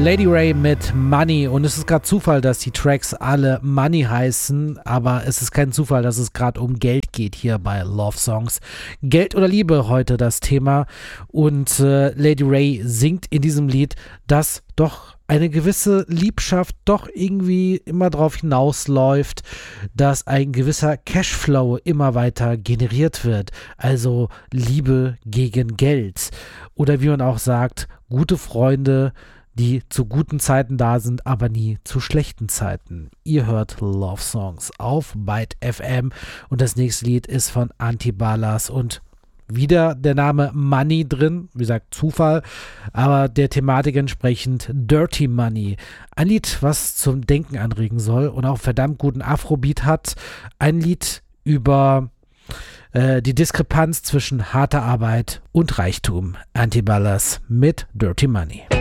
Lady Ray mit Money, und es ist gerade Zufall, dass die Tracks alle Money heißen, aber es ist kein Zufall, dass es gerade um Geld geht hier bei Love Songs. Geld oder Liebe heute das Thema, und Lady Ray singt in diesem Lied, dass doch eine gewisse Liebschaft doch irgendwie immer darauf hinausläuft, dass ein gewisser Cashflow immer weiter generiert wird. Also Liebe gegen Geld. Oder wie man auch sagt, gute Freunde, die zu guten Zeiten da sind, aber nie zu schlechten Zeiten. Ihr hört Love Songs auf Byte FM, und das nächste Lied ist von Antibalas und wieder der Name Money drin, wie gesagt Zufall, aber der Thematik entsprechend Dirty Money. Ein Lied, was zum Denken anregen soll und auch verdammt guten Afrobeat hat. Ein Lied über die Diskrepanz zwischen harter Arbeit und Reichtum. Antibalas mit Dirty Money.